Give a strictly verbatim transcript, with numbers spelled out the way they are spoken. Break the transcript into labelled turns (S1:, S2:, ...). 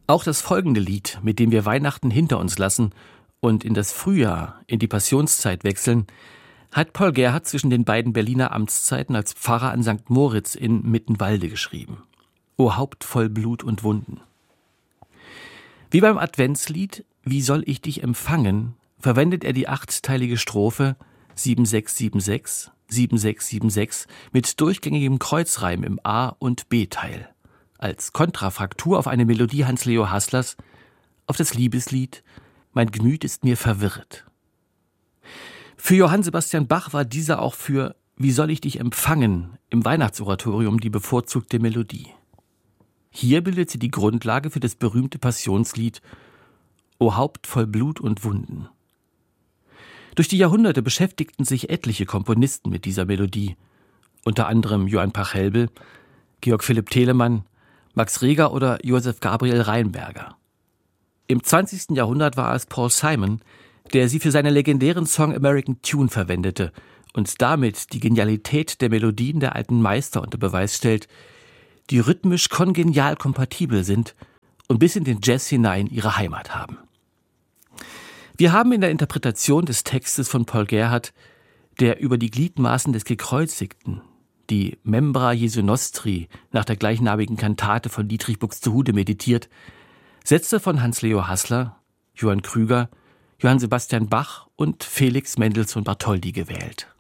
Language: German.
S1: Auch das folgende Lied, mit dem wir Weihnachten hinter uns lassen und in das Frühjahr, in die Passionszeit wechseln, hat Paul Gerhardt zwischen den beiden Berliner Amtszeiten als Pfarrer an Sankt Moritz in Mittenwalde geschrieben. O Haupt voll Blut und Wunden. Wie beim Adventslied Wie soll ich dich empfangen, verwendet er die achtteilige Strophe sieben sechs sieben sechs, sieben sechs sieben sechs mit durchgängigem Kreuzreim im A- und B-Teil als Kontrafraktur auf eine Melodie Hans-Leo Hasslers, auf das Liebeslied Mein Gemüt ist mir verwirrt. Für Johann Sebastian Bach war dieser auch für Wie soll ich dich empfangen im Weihnachtsoratorium die bevorzugte Melodie. Hier bildet sie die Grundlage für das berühmte Passionslied O Haupt voll Blut und Wunden. Durch die Jahrhunderte beschäftigten sich etliche Komponisten mit dieser Melodie, unter anderem Johann Pachelbel, Georg Philipp Telemann, Max Reger oder Josef Gabriel Rheinberger. Im zwanzigsten Jahrhundert war es Paul Simon, der sie für seinen legendären Song American Tune verwendete und damit die Genialität der Melodien der alten Meister unter Beweis stellt, die rhythmisch kongenial kompatibel sind und bis in den Jazz hinein ihre Heimat haben. Wir haben in der Interpretation des Textes von Paul Gerhardt, der über die Gliedmaßen des Gekreuzigten, die Membra Jesu Nostri nach der gleichnamigen Kantate von Dietrich Buxtehude meditiert, Sätze von Hans-Leo Hassler, Johann Krüger, Johann Sebastian Bach und Felix Mendelssohn Bartholdy gewählt.